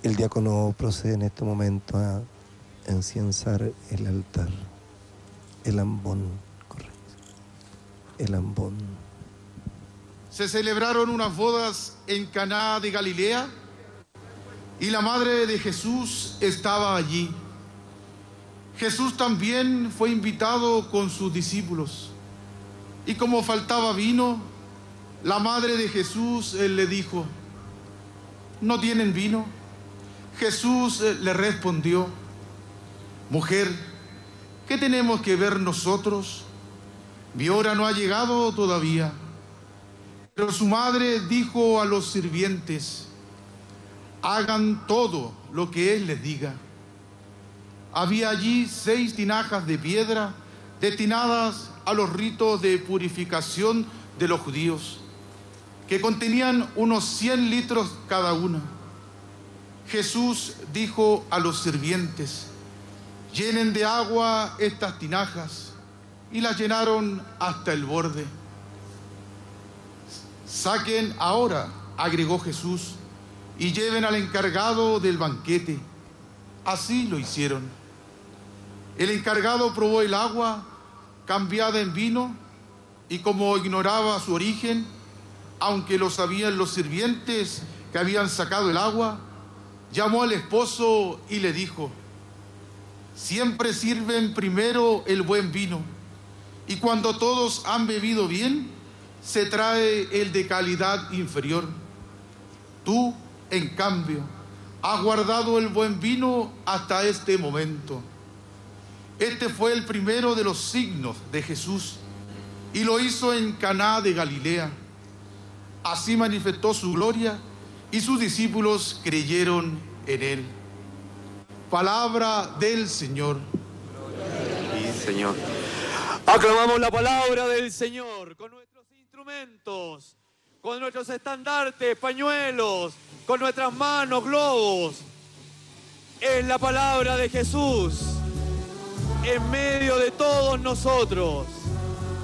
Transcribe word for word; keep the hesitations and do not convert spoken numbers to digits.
El diácono procede en este momento a encienzar el altar, el ambón, correcto, el ambón. Se celebraron unas bodas en Caná de Galilea y la madre de Jesús estaba allí. Jesús también fue invitado con sus discípulos. Y como faltaba vino, la madre de Jesús él le dijo: ¿no tienen vino? Jesús le respondió: mujer, ¿qué tenemos que ver nosotros? Mi hora no ha llegado todavía. Pero su madre dijo a los sirvientes: hagan todo lo que él les diga. Había allí seis tinajas de piedra destinadas a los ritos de purificación de los judíos, que contenían unos cien litros cada una. Jesús dijo a los sirvientes: llenen de agua estas tinajas, y las llenaron hasta el borde. Saquen ahora, agregó Jesús, y lleven al encargado del banquete. Así lo hicieron. El encargado probó el agua cambiada en vino, y como ignoraba su origen, aunque lo sabían los sirvientes que habían sacado el agua, llamó al esposo y le dijo: siempre sirven primero el buen vino, y cuando todos han bebido bien, se trae el de calidad inferior. Tú, en cambio, has guardado el buen vino hasta este momento. Este fue el primero de los signos de Jesús, y lo hizo en Caná de Galilea. Así manifestó su gloria, y sus discípulos creyeron en él. Palabra del Señor. Sí, Señor. Aclamamos la palabra del Señor con nuestros instrumentos, con nuestros estandartes, pañuelos, con nuestras manos, globos. Es la palabra de Jesús en medio de todos nosotros.